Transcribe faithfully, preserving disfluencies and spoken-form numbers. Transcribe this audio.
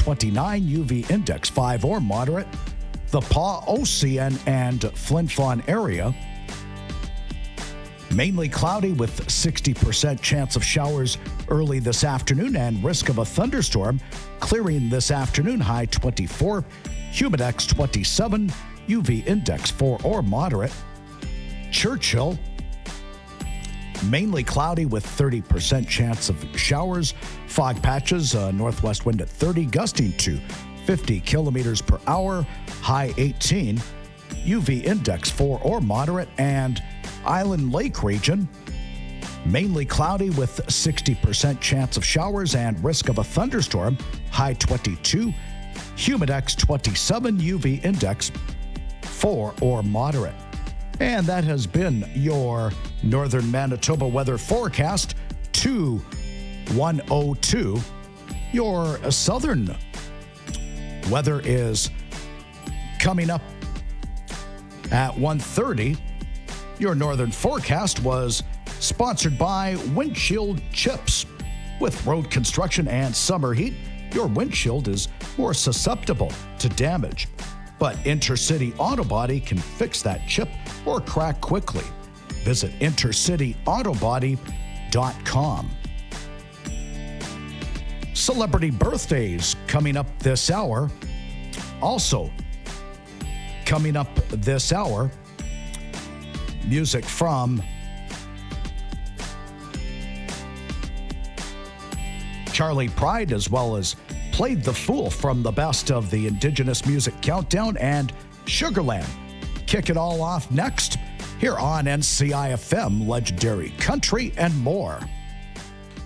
twenty-nine, U V index five or moderate. The Pas Ocean and Flin Flon area, mainly cloudy with sixty percent chance of showers early this afternoon and risk of a thunderstorm clearing this afternoon, high twenty-four, humidex twenty-seven, U V index four or moderate. Churchill, mainly cloudy with thirty percent chance of showers, fog patches, uh, northwest wind at thirty, gusting to fifty kilometers per hour, high eighteen, U V index four or moderate. And Island Lake region, mainly cloudy with sixty percent chance of showers and risk of a thunderstorm, high twenty-two, humidex twenty-seven, U V index four or moderate. And that has been your Northern Manitoba weather forecast, two one oh two. Your southern weather is coming up at one thirty. Your northern forecast was sponsored by Windshield Chips. With road construction and summer heat, your windshield is more susceptible to damage. But Intercity Auto Body can fix that chip or crack quickly. Visit intercity auto body dot com. Celebrity birthdays coming up this hour. Also coming up this hour, music from Charlie Pride, as well as Played the Fool from the best of the Indigenous Music Countdown and Sugarland. Kick it all off next here on N C I F M, Legendary Country and more.